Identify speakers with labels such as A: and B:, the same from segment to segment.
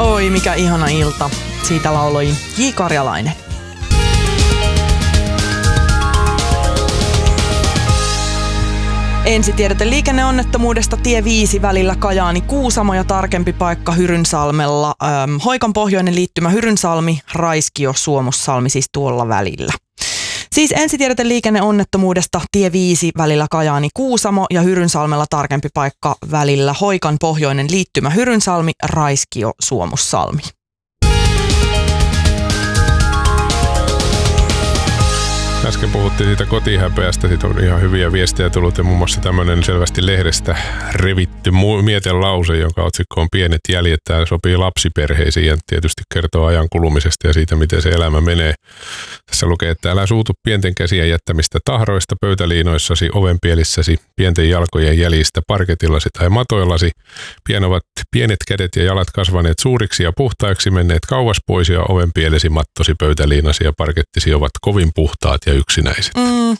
A: Oi, mikä ihana ilta. Siitä lauloi J. Karjalainen. Ensitiedote liikenneonnettomuudesta tie 5 välillä Kajaani-Kuusamo ja tarkempi paikka Hyrynsalmella. Hoikan pohjoinen liittymä Hyrynsalmi, Raiskio, Suomussalmi siis tuolla välillä. Siis ensitiedote liikenneonnettomuudesta tie 5 välillä Kajaani-Kuusamo ja Hyrynsalmella tarkempi paikka välillä Hoikan pohjoinen liittymä Hyrynsalmi, Raiskio, Suomussalmi.
B: Äsken puhuttiin siitä kotihäpeästä, siitä on ihan hyviä viestejä tullut ja muun muassa tämmöinen selvästi lehdestä revitty mietelause, jonka otsikko on Pienet jäljet. Tämä sopii lapsiperheisiin ja tietysti kertoo ajan kulumisesta ja siitä, miten se elämä menee. Tässä lukee, että älä suutu pienten käsien jättämistä tahroista, pöytäliinoissasi, ovenpielissäsi, pienten jalkojen jäljistä, parketillasi tai matoillasi. Pian ovat pienet kädet ja jalat kasvaneet suuriksi ja puhtaiksi, menneet kauas pois ja ovenpielesi, mattosi, pöytäliinasi ja parkettisi ovat kovin puhtaat ja yksinäiset.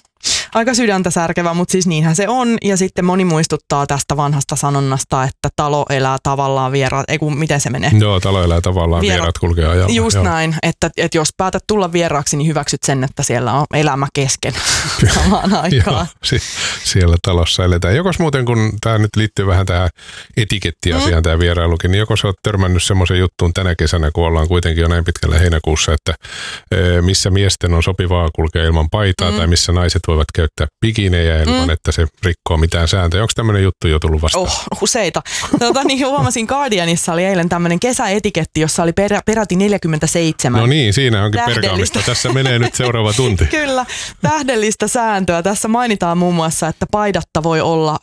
A: Aika sydäntä särkevä, mutta siis niinhän se on. Ja sitten moni muistuttaa tästä vanhasta sanonnasta, että talo elää tavallaan vieraat. Miten se menee?
B: Joo, talo elää tavallaan, vieraat kulkee ajalla.
A: Just joo. Näin, että jos päätät tulla vieraaksi, niin hyväksyt sen, että siellä on elämä kesken samaan aikaan.
B: Joo, siellä talossa eletään. Jokos muuten, kun tämä nyt liittyy vähän tähän etikettiasiaan tämä vierailukin, niin joko sä oot törmännyt semmoisen juttuun tänä kesänä, kun ollaan kuitenkin jo näin pitkällä heinäkuussa, että missä miesten on sopivaa kulkea ilman paitaa tai missä naiset voivat käyttää bikinejä ilman, että se rikkoo mitään sääntöjä. Onko tämmöinen juttu jo tullut vastaan?
A: Useita. Niin huomasin Guardianissa oli eilen tämmöinen kesäetiketti, jossa oli peräti 47.
B: No niin, siinä onkin perkaamista. Tässä menee nyt seuraava tunti.
A: Kyllä, tähdellistä sääntöä. Tässä mainitaan muun muassa, että paidatta voi olla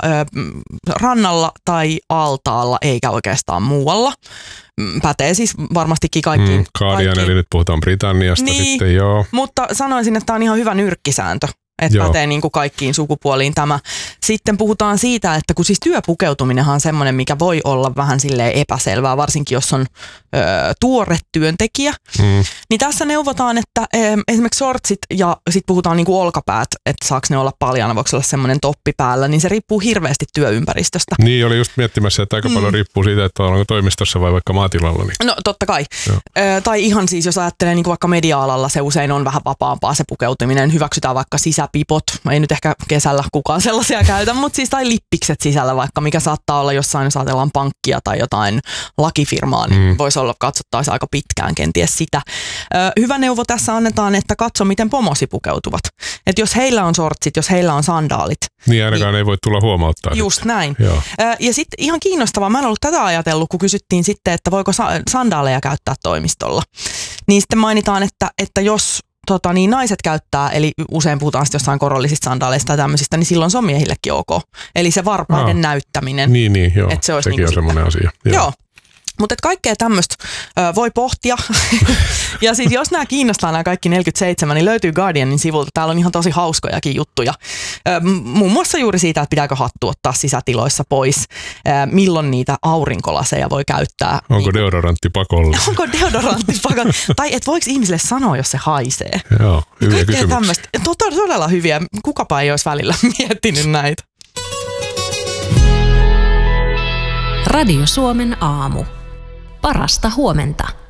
A: rannalla tai altaalla, eikä oikeastaan muualla. Pätee siis varmastikin kaikkiin.
B: Guardian, eli nyt puhutaan Britanniasta niin, sitten, joo.
A: Mutta sanoisin, että tämä on ihan hyvä nyrkkisääntö. Että pätee niin kuin kaikkiin sukupuoliin tämä. Sitten puhutaan siitä, että kun siis työpukeutuminenhan on semmoinen, mikä voi olla vähän silleen epäselvää, varsinkin jos on tuore työntekijä. Niin tässä neuvotaan, että esimerkiksi shortsit ja sitten puhutaan niin kuin olkapäät, että saako ne olla paljana, voiko olla semmoinen toppi päällä, niin se riippuu hirveästi työympäristöstä.
B: Niin, oli just miettimässä, että aika paljon riippuu siitä, että ollaanko toimistossa vai vaikka maatilalla. Niin.
A: No totta kai. Tai ihan siis, jos ajattelee niin kuin vaikka media-alalla, se usein on vähän vapaampaa se pukeutuminen, hyväksytään vaikka sisäpipot, ei nyt ehkä kesällä kukaan sellaisia käytä, mutta siis tai lippikset sisällä vaikka, mikä saattaa olla jossain, jos ajatellaan pankkia tai jotain lakifirmaa, niin voisi olla katsottaisiin aika pitkään kenties sitä. Hyvä neuvo tässä annetaan, että katso miten pomosi pukeutuvat. Että jos heillä on shortsit, jos heillä on sandaalit.
B: Niin ainakaan ei voi tulla huomauttaa.
A: Just näin. Ja sitten ihan kiinnostavaa, mä en ollut tätä ajatellut, kun kysyttiin sitten, että voiko sandaaleja käyttää toimistolla. Niin sitten mainitaan, että jos niin naiset käyttää, eli usein puhutaan sitten jossain korollisista sandaaleista tai tämmöisistä, niin silloin se on miehillekin ok. Eli se varpaiden näyttäminen.
B: Niin, joo.
A: Että se olisi
B: sekin on semmoinen asia.
A: Joo. Mutta kaikkea tämmöistä voi pohtia. Ja siis jos nämä kiinnostaa nämä kaikki 47, niin löytyy Guardianin sivulta. Täällä on ihan tosi hauskojakin juttuja. Muun muassa juuri siitä, että pitääkö hattu ottaa sisätiloissa pois. Milloin niitä aurinkolaseja voi käyttää.
B: Onko deodorantti pakolla?
A: Onko deodorantti pakolla? Tai et voiko ihmisille sanoa, jos se haisee?
B: Joo, hyviä kysymyksiä.
A: Todella hyviä. Kukapa ei olisi välillä miettinyt näitä.
C: Radio Suomen aamu. Parasta huomenta.